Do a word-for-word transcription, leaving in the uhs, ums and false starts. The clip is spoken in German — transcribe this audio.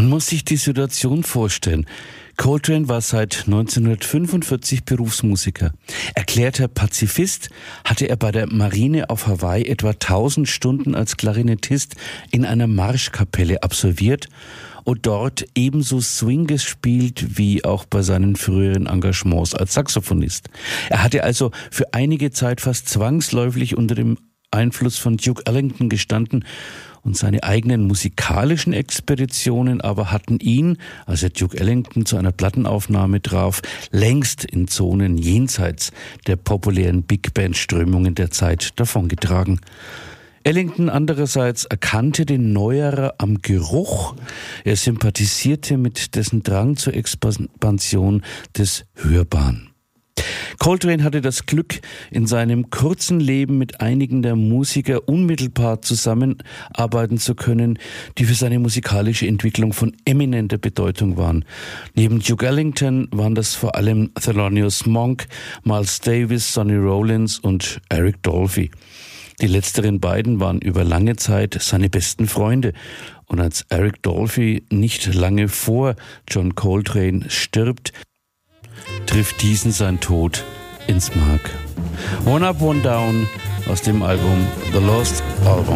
Man muss sich die Situation vorstellen. Coltrane war seit neunzehnhundertfünfundvierzig Berufsmusiker. Erklärter Pazifist, hatte er bei der Marine auf Hawaii etwa tausend Stunden als Klarinettist in einer Marschkapelle absolviert und dort ebenso Swing gespielt wie auch bei seinen früheren Engagements als Saxophonist. Er hatte also für einige Zeit fast zwangsläufig unter dem Einfluss von Duke Ellington gestanden und seine eigenen musikalischen Expeditionen aber hatten ihn, als er Duke Ellington zu einer Plattenaufnahme traf, längst in Zonen jenseits der populären Big-Band-Strömungen der Zeit davongetragen. Ellington andererseits erkannte den Neuerer am Geruch. Er sympathisierte mit dessen Drang zur Expansion des Hörbaren. Coltrane hatte das Glück, in seinem kurzen Leben mit einigen der Musiker unmittelbar zusammenarbeiten zu können, die für seine musikalische Entwicklung von eminenter Bedeutung waren. Neben Duke Ellington waren das vor allem Thelonious Monk, Miles Davis, Sonny Rollins und Eric Dolphy. Die letzteren beiden waren über lange Zeit seine besten Freunde. Und als Eric Dolphy nicht lange vor John Coltrane stirbt, trifft diesen sein Tod ins Mark. One Up, One Down aus dem Album The Lost Album.